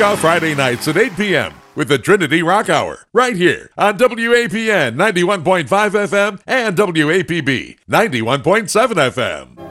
Check out Friday nights at 8 p.m. with the Trinity Rock Hour, right here on WAPN 91.5 FM and WAPB 91.7 FM.